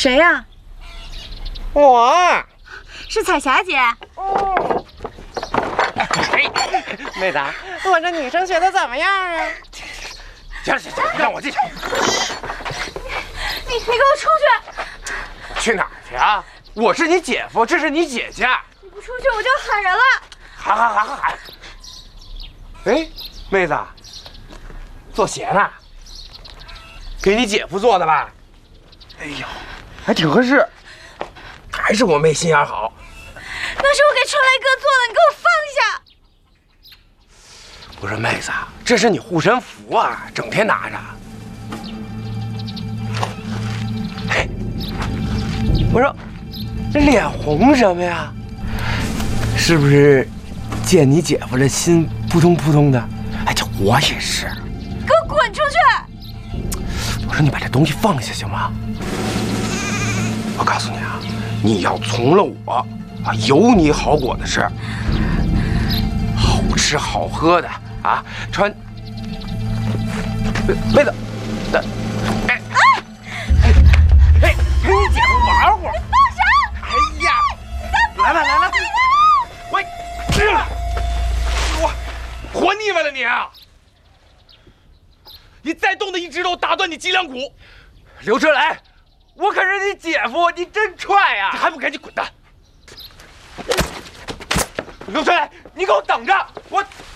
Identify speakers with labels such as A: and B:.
A: 谁呀？
B: 我
A: 是彩霞姐。
B: 妹子，我这女生学的怎么样啊？
C: 行，让我进去。
A: 你给我出去！
C: 去哪儿去啊？我是你姐夫，这是你姐姐。
A: 你不出去我就喊人了。
C: 喊！哎，妹子，做鞋呢？给你姐夫做的吧？哎呦，还挺合适。还是我妹心眼好。
A: 那是我给春雷哥做的，你给我放下！
C: 我说妹子，这是你护身符啊，整天拿着。嘿，我说这脸红什么呀？是不是见你姐夫这心扑通扑通的？哎，这我也是。
A: 给我滚出去！
C: 我说你把这东西放下行吗？我告诉你啊，你要从了我啊，有你好果的事，好吃好喝的啊，穿妹子，哎，陪你姐夫玩会儿。
A: 放手！
C: 哎呀，来，我活腻歪了你啊！你再动他一指头，打断你脊梁骨。刘春来，我可是你姐夫，你真踹呀！你还不赶紧滚蛋！刘春来，你给我等着！我